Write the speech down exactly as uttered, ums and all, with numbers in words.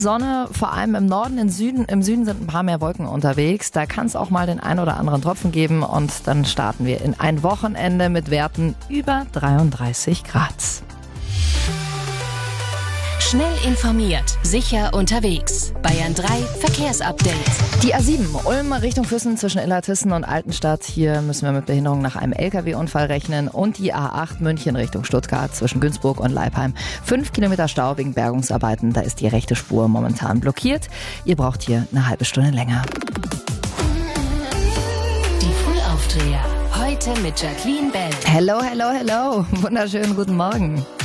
Sonne, vor allem im Norden, im Süden. Im Süden sind ein paar mehr Wolken unterwegs. Da kann es auch mal den einen oder anderen Tropfen geben. Und dann starten wir in ein Wochenende mit Werten über dreiunddreißig Grad. Schnell informiert, sicher unterwegs. Bayern drei Verkehrsupdate. Die A sieben, Ulm Richtung Füssen zwischen Illertissen und Altenstadt. Hier müssen wir mit Behinderung nach einem L K W-Unfall rechnen. Und die A acht München Richtung Stuttgart zwischen Günzburg und Leipheim. Fünf Kilometer Stau wegen Bergungsarbeiten. Da ist die rechte Spur momentan blockiert. Ihr braucht hier eine halbe Stunde länger. Die Frühaufdreher. Heute mit Jacqueline Bell. Hello, hello, hello. Wunderschönen guten Morgen.